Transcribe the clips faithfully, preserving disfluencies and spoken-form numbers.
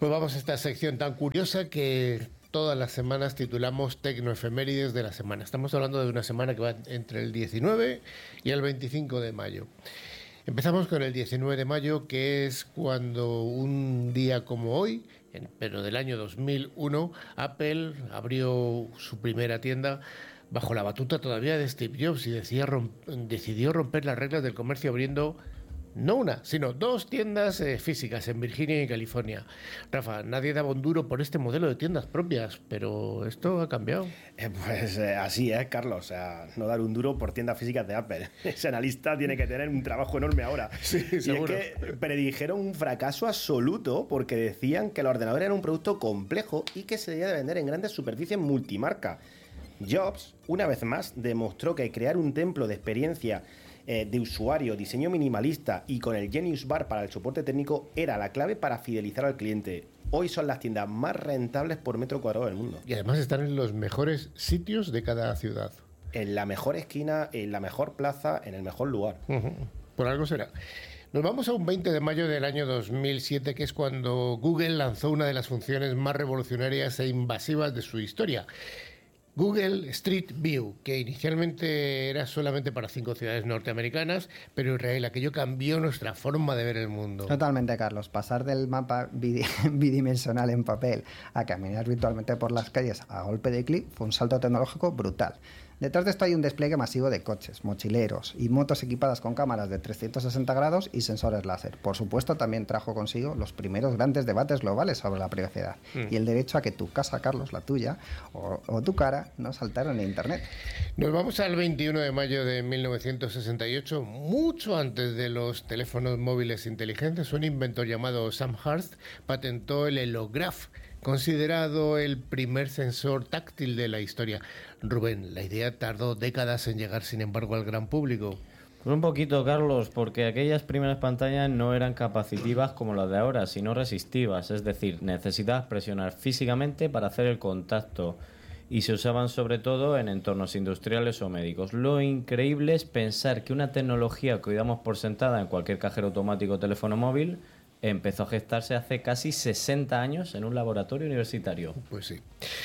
Pues vamos a esta sección tan curiosa que todas las semanas titulamos Tecnoefemérides de la semana. Estamos hablando de una semana que va entre el diecinueve y el veinticinco de mayo. Empezamos con el diecinueve de mayo, que es cuando un día como hoy, pero del año dos mil uno, Apple abrió su primera tienda bajo la batuta todavía de Steve Jobs y decía romp- decidió romper las reglas del comercio abriendo no una, sino dos tiendas eh, físicas en Virginia y California. Rafa, nadie daba un duro por este modelo de tiendas propias, pero esto ha cambiado. Eh, pues eh, así es, Carlos. O sea, no dar un duro por tiendas físicas de Apple. Ese analista tiene que tener un trabajo enorme ahora. Sí, y seguro. es que predijeron un fracaso absoluto porque decían que el ordenador era un producto complejo y que se debía de vender en grandes superficies multimarca. Jobs, una vez más, demostró que crear un templo de experiencia eh, de usuario, diseño minimalista y con el Genius Bar para el soporte técnico era la clave para fidelizar al cliente. Hoy son las tiendas más rentables por metro cuadrado del mundo. Y además están en los mejores sitios de cada ciudad. En la mejor esquina, en la mejor plaza, en el mejor lugar. Uh-huh. Por algo será. Nos vamos a un veinte de mayo del año dos mil siete, que es cuando Google lanzó una de las funciones más revolucionarias e invasivas de su historia. Google Street View, que inicialmente era solamente para cinco ciudades norteamericanas, pero Israel, aquello cambió nuestra forma de ver el mundo. Totalmente, Carlos. Pasar del mapa bidi- bidimensional en papel a caminar virtualmente por las calles a golpe de clic fue un salto tecnológico brutal. Detrás de esto hay un despliegue masivo de coches, mochileros y motos equipadas con cámaras de trescientos sesenta grados y sensores láser. Por supuesto, también trajo consigo los primeros grandes debates globales sobre la privacidad mm. y el derecho a que tu casa, Carlos, la tuya, o, o tu cara, no saltaran en Internet. Nos vamos al veintiuno de mayo de mil novecientos sesenta y ocho, mucho antes de los teléfonos móviles inteligentes. Un inventor llamado Sam Harst patentó el Helograph, considerado el primer sensor táctil de la historia. Rubén, la idea tardó décadas en llegar, sin embargo, al gran público. Pues un poquito, Carlos, porque aquellas primeras pantallas no eran capacitivas como las de ahora, sino resistivas, es decir, necesitabas presionar físicamente para hacer el contacto y se usaban sobre todo en entornos industriales o médicos. Lo increíble es pensar que una tecnología que hoy damos por sentada en cualquier cajero automático o teléfono móvil empezó a gestarse hace casi sesenta años en un laboratorio universitario. Pues sí.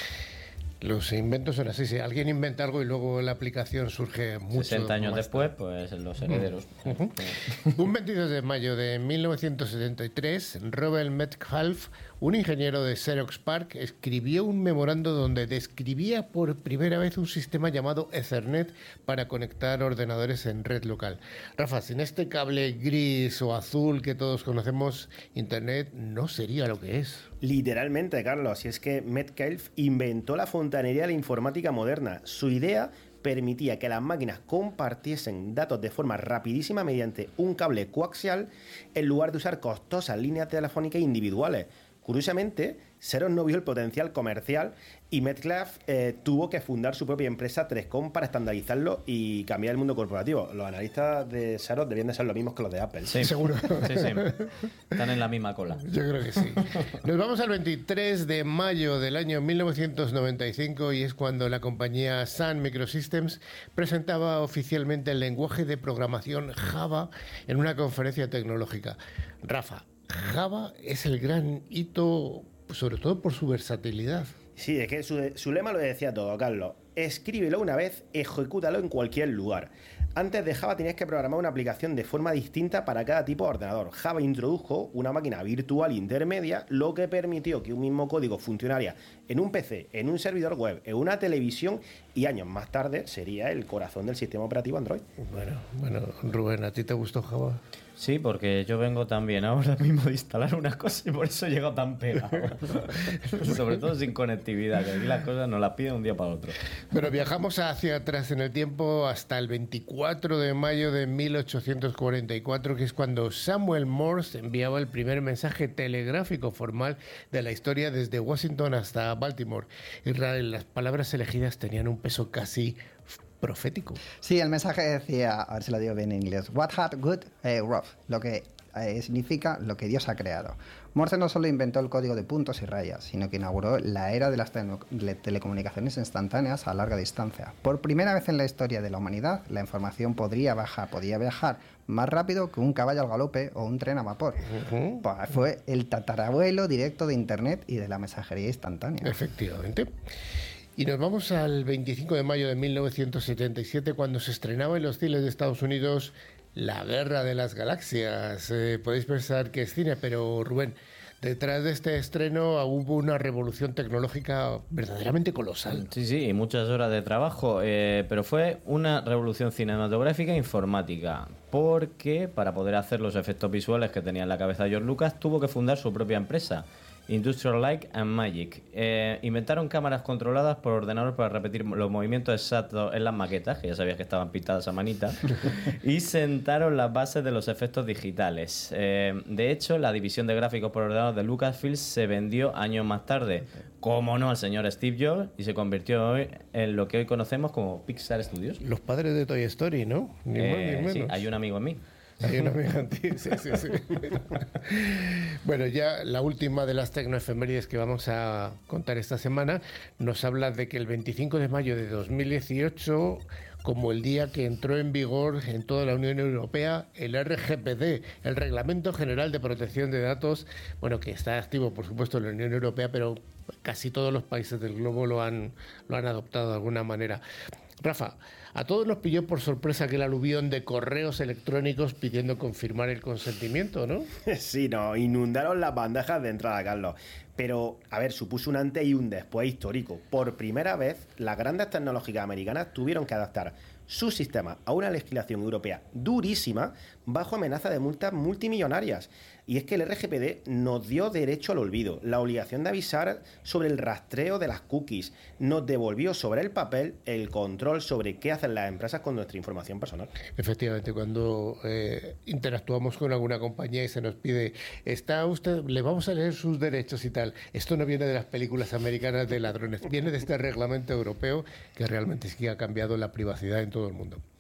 Los inventos son así. Si alguien inventa algo y luego la aplicación surge mucho sesenta años más después, tarde. pues los herederos. Uh-huh. Un veintidós de mayo de mil novecientos setenta y tres, Robert Metcalfe, un ingeniero de Xerox PARC, escribió un memorando donde describía por primera vez un sistema llamado Ethernet para conectar ordenadores en red local. Rafa, sin este cable gris o azul que todos conocemos, Internet no sería lo que es. Literalmente, Carlos, y es que Metcalfe inventó la fontanería de la informática moderna. Su idea permitía que las máquinas compartiesen datos de forma rapidísima mediante un cable coaxial en lugar de usar costosas líneas telefónicas individuales. Curiosamente, Xerox no vio el potencial comercial y Metcalfe eh, tuvo que fundar su propia empresa tres com para estandarizarlo y cambiar el mundo corporativo. Los analistas de Xerox debían de ser los mismos que los de Apple. Sí, seguro. Sí, sí. Están en la misma cola. Yo creo que sí. Nos vamos al veintitrés de mayo del año mil novecientos noventa y cinco y es cuando la compañía Sun Microsystems presentaba oficialmente el lenguaje de programación Java en una conferencia tecnológica. Rafa, Java es el gran hito, sobre todo por su versatilidad. Sí, es que su, su lema lo decía todo, Carlos. Escríbelo una vez, ejecútalo en cualquier lugar. Antes de Java tenías que programar una aplicación de forma distinta para cada tipo de ordenador. Java introdujo una máquina virtual intermedia, lo que permitió que un mismo código funcionara en un P C, en un servidor web, en una televisión y años más tarde sería el corazón del sistema operativo Android. Bueno, bueno, Rubén, ¿a ti te gustó Java? Sí, porque yo vengo también ahora mismo de instalar unas cosas y por eso he llegado tan pegado. Sobre todo sin conectividad, que aquí las cosas nos las piden un día para otro. Pero viajamos hacia atrás en el tiempo hasta el veinticuatro de mayo de mil ochocientos cuarenta y cuatro, que es cuando Samuel Morse enviaba el primer mensaje telegráfico formal de la historia desde Washington hasta Baltimore. Israel, las palabras elegidas tenían un peso casi profético. Sí, el mensaje decía, a ver si lo digo bien en inglés, what had good, eh, rough, lo que eh, significa lo que Dios ha creado. Morse no solo inventó el código de puntos y rayas, sino que inauguró la era de las tele telecomunicaciones instantáneas a larga distancia. Por primera vez en la historia de la humanidad, la información podría bajar, podía viajar más rápido que un caballo al galope o un tren a vapor. Uh-huh. Pues fue el tatarabuelo directo de Internet y de la mensajería instantánea. Efectivamente. Y nos vamos al veinticinco de mayo de mil novecientos setenta y siete, cuando se estrenaba en los cines de Estados Unidos La Guerra de las Galaxias. Eh, podéis pensar que es cine, pero Rubén, detrás de este estreno hubo una revolución tecnológica verdaderamente colosal. Sí, sí, y muchas horas de trabajo, eh, pero fue una revolución cinematográfica e informática, porque para poder hacer los efectos visuales que tenía en la cabeza George Lucas, tuvo que fundar su propia empresa, Industrial Light and Magic. Eh, inventaron cámaras controladas por ordenador para repetir los movimientos exactos en las maquetas, que ya sabías que estaban pintadas a manita, y sentaron las bases de los efectos digitales. Eh, de hecho, la división de gráficos por ordenador de Lucasfilm se vendió años más tarde, como no al señor Steve Jobs, y se convirtió hoy en lo que hoy conocemos como Pixar Studios. Los padres de Toy Story, ¿no? Ni eh, más ni menos. Sí, hay un amigo en mí. Hay una amiga en ti, sí, sí, sí. Bueno, ya la última de las tecnoefemérides que vamos a contar esta semana nos habla de que el veinticinco de mayo de dos mil dieciocho, como el día que entró en vigor en toda la Unión Europea el R G P D, el Reglamento General de Protección de Datos, bueno, que está activo, por supuesto, en la Unión Europea, pero casi todos los países del globo lo han, lo han adoptado de alguna manera. Rafa, a todos nos pilló por sorpresa aquel aluvión de correos electrónicos pidiendo confirmar el consentimiento, ¿no? Sí, no, inundaron las bandejas de entrada, Carlos. Pero, a ver, supuso un antes y un después histórico. Por primera vez, las grandes tecnológicas americanas tuvieron que adaptar su sistema a una legislación europea durísima bajo amenaza de multas multimillonarias. Y es que el R G P D nos dio derecho al olvido, la obligación de avisar sobre el rastreo de las cookies, nos devolvió sobre el papel el control sobre qué hacen las empresas con nuestra información personal. Efectivamente, cuando eh, interactuamos con alguna compañía y se nos pide, está usted, le vamos a leer sus derechos y tal, esto no viene de las películas americanas de ladrones, viene de este reglamento europeo que realmente sí que ha cambiado la privacidad en todo el mundo.